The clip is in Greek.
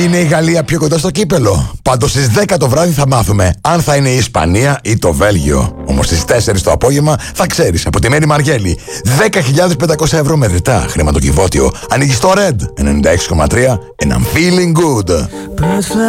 Είναι η Γαλλία πιο κοντά στο κύπελο? Πάντως στις 10 το βράδυ θα μάθουμε αν θα είναι η Ισπανία ή το Βέλγιο. Όμως στις 4 το απόγευμα θα ξέρεις από τη Μέρη Μαργέλη. 10.500 ευρώ μετρητά χρηματοκιβώτιο. Ανοίγεις το Red 96,3 and I'm feeling good.